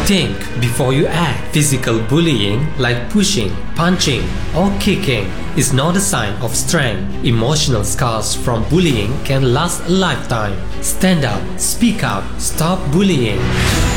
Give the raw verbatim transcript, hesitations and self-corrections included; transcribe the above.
Think before you act. Physical bullying like pushing, punching, or kicking is not a sign of strength. Emotional scars from bullying can last a lifetime. Stand up, speak up, stop bullying.